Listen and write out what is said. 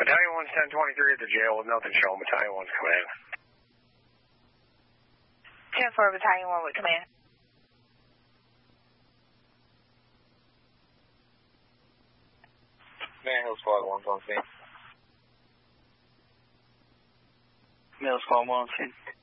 Battalion 1's 1023 at the jail with nothing showing. Battalion 1's command. 10-4, Battalion 1 with command. Man, Hill Squad 1's on scene. Middle Squad 1 on scene.